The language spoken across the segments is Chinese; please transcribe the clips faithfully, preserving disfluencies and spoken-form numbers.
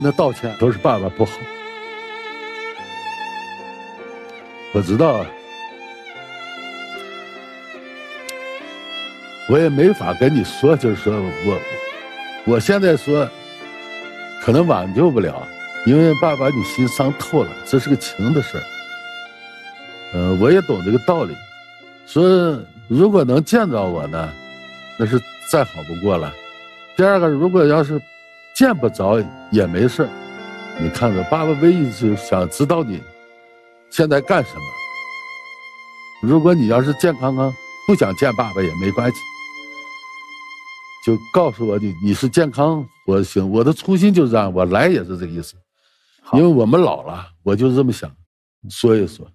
那道歉都是爸爸不好。我知道，我也没法跟你说，就是说我，我现在说，可能挽救不了，因为爸爸你心伤透了，这是个情的事儿。嗯、呃，我也懂这个道理，说如果能见着我呢，那是再好不过了。第二个，如果要是见不着也没事，你看着爸爸唯一就想知道你现在干什么。如果你要是健康康不想见爸爸也没关系，就告诉我你你是健康我行。我的初心就是这样，我来也是这个意思，因为我们老了，我就这么想说一说。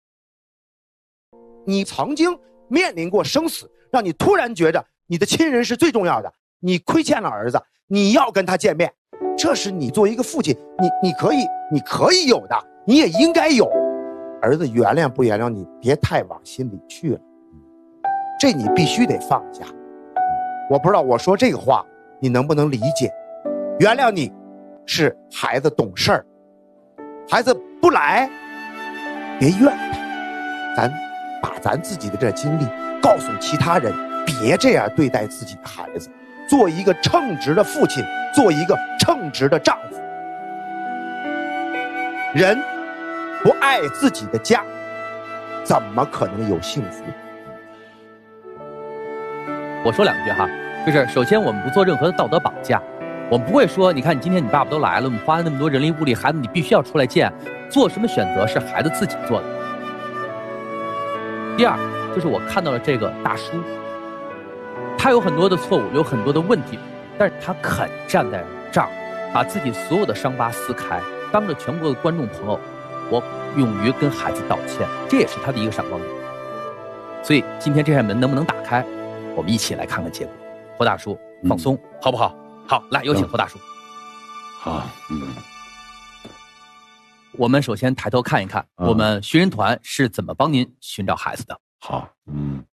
你曾经面临过生死，让你突然觉得你的亲人是最重要的，你亏欠了儿子，你要跟他见面，这是你作为一个父亲，你你可以你可以有的，你也应该有。儿子原谅不原谅你，别太往心里去了，这你必须得放下。我不知道我说这个话你能不能理解？原谅你是孩子懂事儿，孩子不来别怨他，咱把咱自己的这经历告诉其他人，别这样对待自己的孩子，做一个称职的父亲，做一个称职的丈夫。人不爱自己的家，怎么可能有幸福？ 我说两句哈，就是首先我们不做任何的道德绑架，我们不会说，你看你今天你爸爸都来了，我们花了那么多人力物力，孩子你必须要出来见，做什么选择是孩子自己做的。第二，就是我看到了这个大叔，他有很多的错误，有很多的问题，但是他肯站在这儿，把自己所有的伤疤撕开，当着全国的观众朋友，我勇于跟孩子道歉，这也是他的一个闪光点。所以今天这扇门能不能打开，我们一起来看看结果。侯大叔，放松，嗯、好不好？好，来有请侯大叔。 好，嗯。 我们首先抬头看一看，嗯、我们寻人团是怎么帮您寻找孩子的。 好，嗯。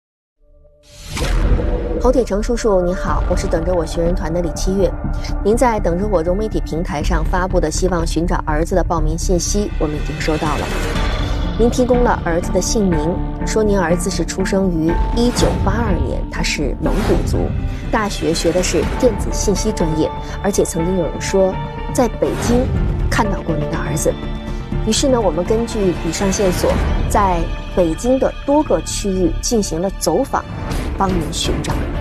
侯铁成叔叔您好，我是等着我寻人团的李七月。您在等着我融媒体平台上发布的希望寻找儿子的报名信息，我们已经收到了。您提供了儿子的姓名，说您儿子是出生于一九八二年，他是蒙古族，大学学的是电子信息专业，而且曾经有人说在北京看到过您的儿子。于是呢，我们根据以上线索，在北京的多个区域进行了走访，帮您寻找。